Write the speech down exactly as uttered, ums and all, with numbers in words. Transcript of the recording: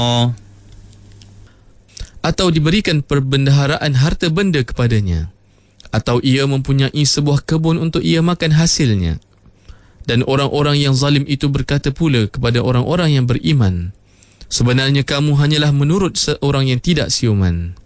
atau diberikan perbendaharaan harta benda kepadanya, atau ia mempunyai sebuah kebun untuk ia makan hasilnya. Dan orang-orang yang zalim itu berkata pula kepada orang-orang yang beriman, sebenarnya kamu hanyalah menurut seorang yang tidak siuman.